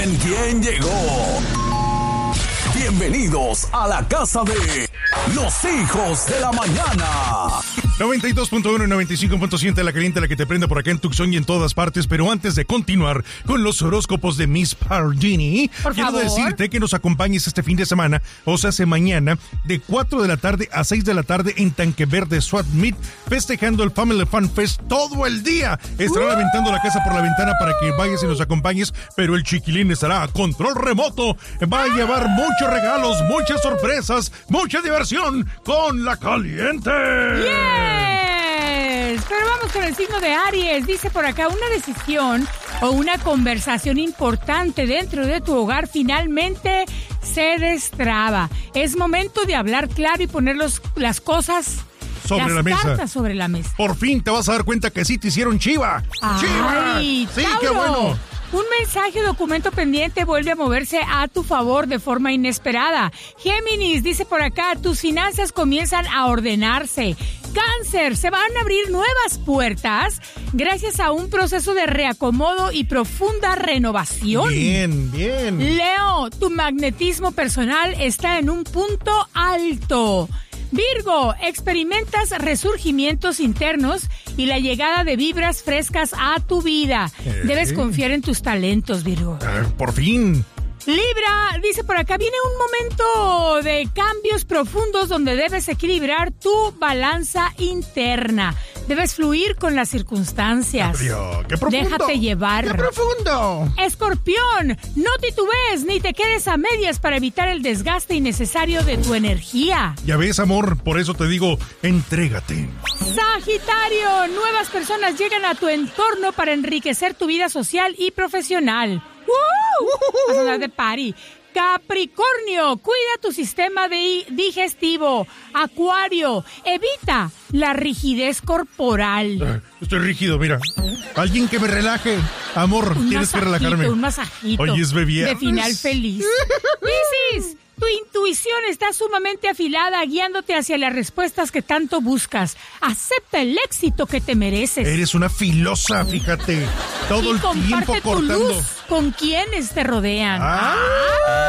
quién llegó. Bienvenidos a la casa de los hijos de la mañana. 92.1 y 95.7 La Caliente, la que te prende por acá en Tucson y en todas partes. Pero antes de continuar con los horóscopos de Miss Pardini, quiero decirte que nos acompañes este fin de semana, o sea, mañana, de 4 de la tarde a 6 de la tarde en Tanque Verde Swap Meet, festejando el Family Fun Fest todo el día. Estarán aventando la casa por la ventana para que vayas y nos acompañes, pero el chiquilín estará a control remoto. Va a llevar muchos regalos, muchas sorpresas, mucha diversión con La Caliente. ¡Yeah! Pero vamos con el signo de Aries. Dice por acá, una decisión o una conversación importante dentro de tu hogar finalmente se destraba. Es momento de hablar claro y poner las cosas sobre la mesa. Cartas sobre la mesa. Por fin te vas a dar cuenta que sí te hicieron chiva. ¡Ay, ¡Chiva! Sí, Tauro! qué bueno. Un mensaje o documento pendiente vuelve a moverse a tu favor de forma inesperada. Géminis, dice por acá, tus finanzas comienzan a ordenarse. Cáncer, se van a abrir nuevas puertas gracias a un proceso de reacomodo y profunda renovación. Bien, bien. Leo, tu magnetismo personal está en un punto alto. Virgo, experimentas resurgimientos internos y la llegada de vibras frescas a tu vida. Debes confiar en tus talentos, Virgo. Por fin. Libra, dice por acá, viene un momento de cambios profundos donde debes equilibrar tu balanza interna. Debes fluir con las circunstancias. ¡Qué profundo! Déjate llevar. ¡Qué profundo! Escorpión, no titubes ni te quedes a medias para evitar el desgaste innecesario de tu energía. Ya ves, amor, por eso te digo, entrégate. Sagitario, nuevas personas llegan a tu entorno para enriquecer tu vida social y profesional. Vas a andar de party. Capricornio, cuida tu sistema digestivo. Acuario, evita la rigidez corporal. Estoy rígido, mira. Alguien que me relaje. Amor, tienes que relajarme. Un masajito. Oye, es bebé. De final feliz. Piscis, tu intuición está sumamente afilada, guiándote hacia las respuestas que tanto buscas. Acepta el éxito que te mereces. Eres una filosa, fíjate. Todo el tiempo cortando. Tu luz con quienes te rodean.